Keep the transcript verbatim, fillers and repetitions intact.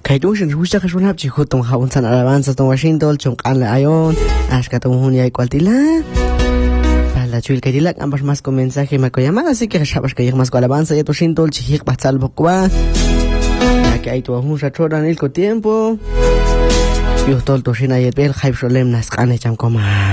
Kayushin rucha kashunap chihutum hawunsan alabanza ton Washington chonkan la ayon ashkatum hunya igualtila la chuil kailak ambas más con mensaje me llamada así que shabas que más con alabanza ya tu Washington chihik patsal bokwa ya que hay tu un rachora en el tiempo yo todo tu shina yebel hype solem nas kane cham koma